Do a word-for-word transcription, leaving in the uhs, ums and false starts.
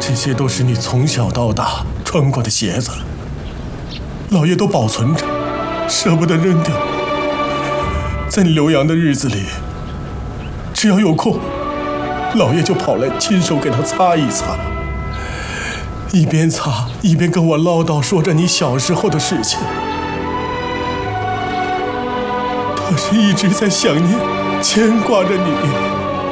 这些都是你从小到大穿过的鞋子，老爷都保存着，舍不得扔掉。在你留洋的日子里，只要有空，老爷就跑来亲手给他擦一擦，一边擦一边跟我唠叨说着你小时候的事情。他是一直在想念、牵挂着你。